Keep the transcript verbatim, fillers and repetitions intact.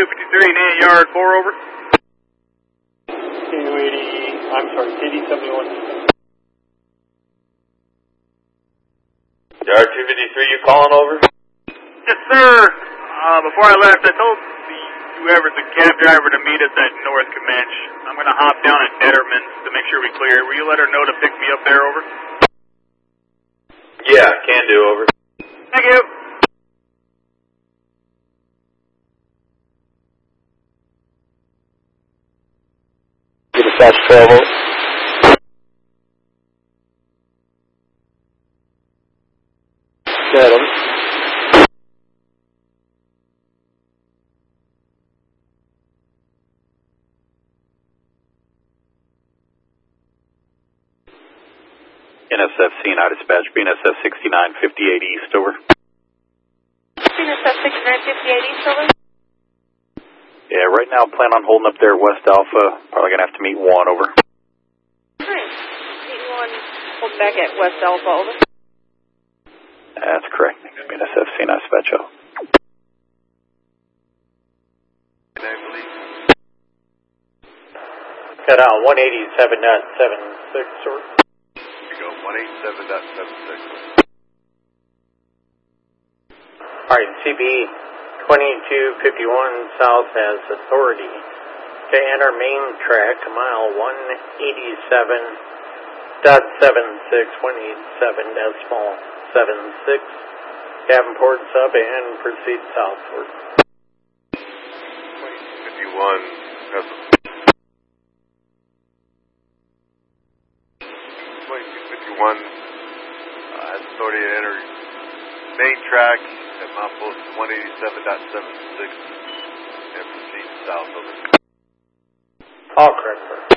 fifty-three, Nant Yard four, over. K two eighty, I'm sorry, K D seventy-one. Yard two fifty-three, you calling over? Yes, sir. Uh, before I left, I told the whoever's the cab driver to meet us at North Comanche. I'm going to hop down at Detterman's to make sure we clear. Will you let her know to pick me up there, over? Yeah, can do, over. Thank you. Dispatch twelve, over. Dead, over. N S F C nine dispatch, B N S F sixty-nine fifty-eight East, over. B N S F sixty-nine fifty-eight East, over. Yeah, right now plan on holding up there at West Alpha. Probably going to have to meet one, over. Alright, meeting one, hold back at West Alpha, over. That's correct. B N S F C nine dispatch, over. Got out one eighty-seven point seven six, over. one eighty-seven point seven six. Alright, C B twenty-two fifty-one South has authority to enter main track mile one eighty-seven point seven six, one eighty-seven decimal seven six, Davenport sub, and proceed southward. twenty-two fifty-one, twenty-two fifty-one, uh, has authority to enter main track at mile one eighty-seven point seven six and proceed south, over. All correct, sir.